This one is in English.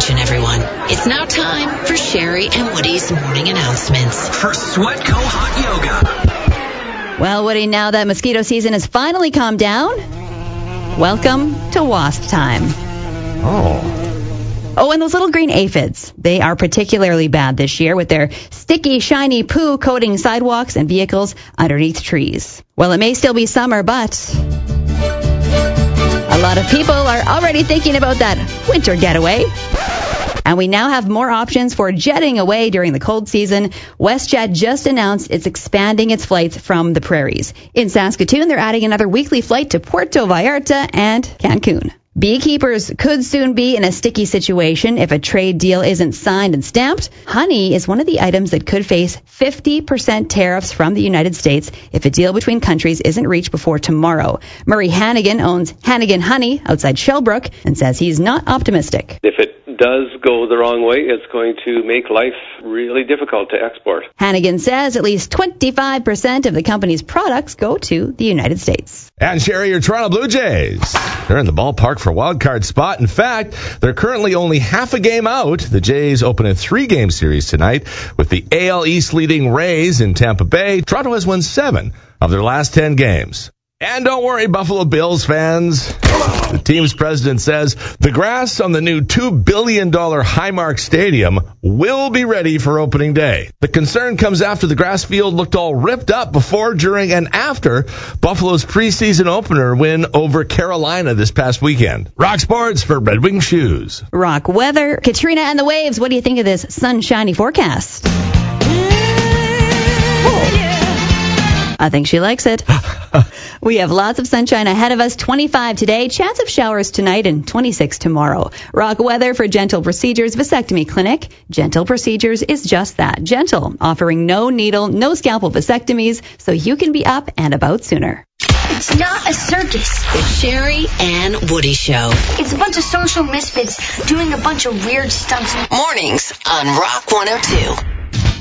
attention, everyone. It's now time for Sherry and Woody's morning announcements. For Sweatco Hot Yoga. Well, Woody, now that mosquito season has finally calmed down, welcome to wasp time. Oh, and those little green aphids, they are particularly bad this year with their sticky, shiny poo coating sidewalks and vehicles underneath trees. Well, it may still be summer, but a lot of people are already thinking about that winter getaway. And we now have more options for jetting away during the cold season. WestJet just announced it's expanding its flights from the prairies. In Saskatoon, they're adding another weekly flight to Puerto Vallarta and Cancun. Beekeepers could soon be in a sticky situation if a trade deal isn't signed and stamped. Honey is one of the items that could face 50% tariffs from the United States if a deal between countries isn't reached before tomorrow. Murray Hannigan owns Hannigan Honey outside Shellbrook and says he's not optimistic. If it does go the wrong way, it's going to make life really difficult to export. Hannigan says at least 25% of the company's products go to the United States. And Sherry, your Toronto Blue Jays. They're in the ballpark for a wild card spot. In fact, they're currently only half a game out. The Jays open a 3-game series tonight with the AL East leading Rays in Tampa Bay. Toronto has won 7 of their last 10 games. And don't worry, Buffalo Bills fans. The team's president says the grass on the new $2 billion Highmark Stadium will be ready for opening day. The concern comes after the grass field looked all ripped up before, during, and after Buffalo's preseason opener win over Carolina this past weekend. Rock Sports for Red Wing Shoes. Rock weather. Katrina and the waves. What do you think of this sunshiny forecast? I think she likes it. We have lots of sunshine ahead of us. 25 today, chance of showers tonight, and 26 tomorrow. Rock weather for Gentle Procedures Vasectomy Clinic. Gentle Procedures is just that, gentle, offering no needle, no scalpel vasectomies, so you can be up and about sooner. It's not a circus. The Sherry and Woody Show. It's a bunch of social misfits doing a bunch of weird stunts. Mornings on Rock 102.